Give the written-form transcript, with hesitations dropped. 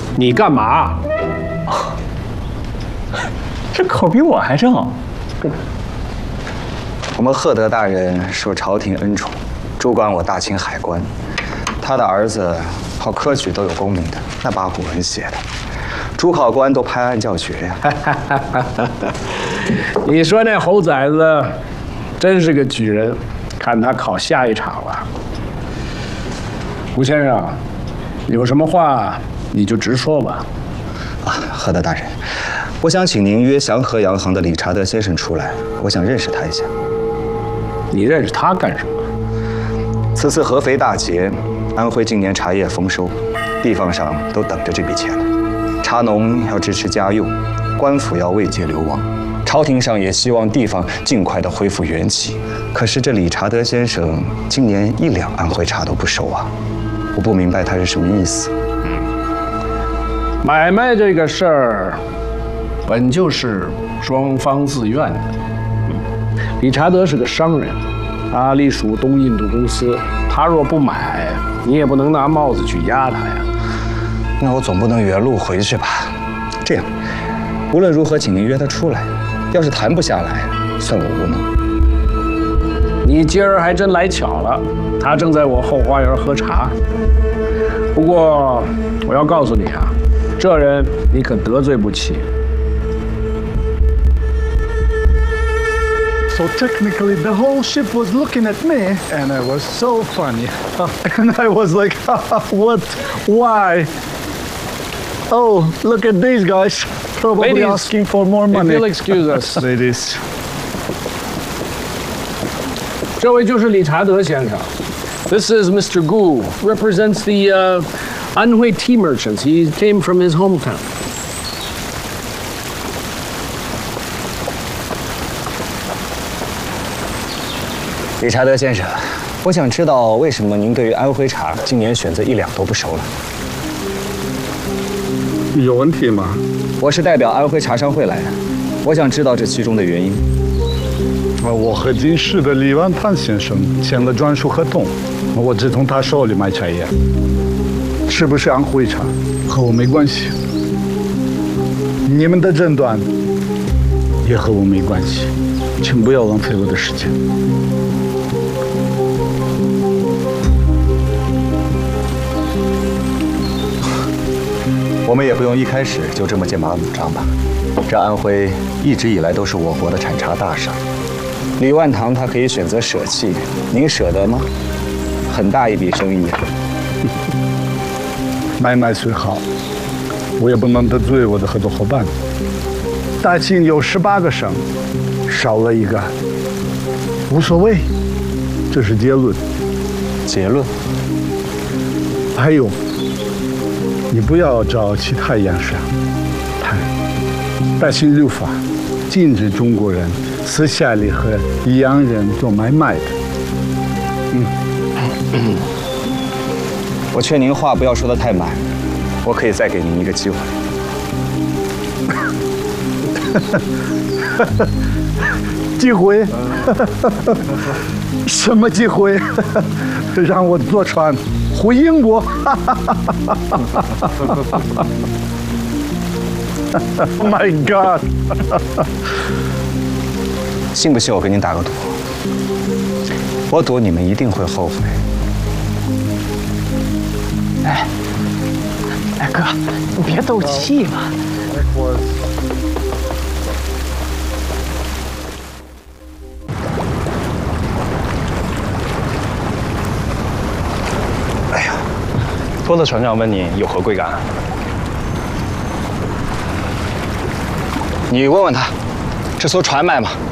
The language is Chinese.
你干嘛？ 这口比我还正。 我们赫德大人受朝廷恩宠，主管我大清海关。他的儿子好科举都有功名的，那八股文写的，主考官都拍案叫绝呀。 你说那猴崽子真是个举人，看他考下一场了。吴先生，有什么话你就直说吧。 啊，赫德大人，我想请您约祥和洋行的理查德先生出来，我想认识他一下。 你认识他干什么？ 此次合肥大捷，安徽今年茶叶丰收，地方上都等着这笔钱呢。茶农要支持家用，官府要慰藉流亡，朝廷上也希望地方尽快的恢复元气。可是这理查德先生今年1两安徽茶都不收啊，我不明白他是什么意思。 买卖这个事儿，本就是双方自愿的。理查德是个商人，他隶属东印度公司，他若不买，你也不能拿帽子去压他呀。 那我总不能原路回去吧？这样，无论如何，请您约他出来。要是谈不下来，算我无能。 你今儿还真来巧了，他正在我后花园喝茶。不过我要告诉你啊，这人你可得罪不起。 So technically, the whole ship was looking at me, and it was so funny. And I was like, what? Why? Oh, look at these guys. Probably Ladies, asking for more money. If you'll excuse us. Ladies. 这位就是理查德先生。This is Mr. Gu, represents the Anhui tea merchants. He came from his hometown. 理查德先生，我想知道为什么您对于安徽茶今年选择1两都不收了？ 有问题吗？ 我是代表安徽茶商会来的，我想知道这其中的原因。 我和金市的李万潘先生签了专属合同，我只从他手里买茶叶，是不是安徽茶和我没关系。你们的诊断也和我没关系，请不要浪费我的时间。 我们也不用一开始就这么剑拔弩张吧。这安徽一直以来都是我国的产茶大省，李万堂他可以选择舍弃，您舍得吗？很大一笔生意啊。 买卖虽好，我也不能得罪我的合作伙伴。大清有18个省，少了一个，无所谓，这是结论。 结论。 还有，你不要找其他洋商谈。大清律法禁止中国人私下里和洋人做买卖的。 我劝您话不要说得太满，我可以再给您一个机会。 机会？什么机会？让我坐船回英国？Oh my God！ 信不信我给您打个赌？我赌你们一定会后悔。 哎哥，你别斗气嘛。 哎呀，托了船长问你有何贵干？你问问他，这艘船卖吗？